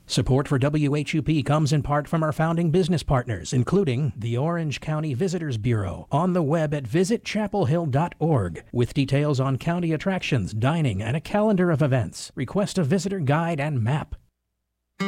Support for WHUP comes in part from our founding business partners, including the Orange County Visitors Bureau, on the web at visitchapelhill.org, with details on county attractions, dining, and a calendar of events. Request a visitor guide and map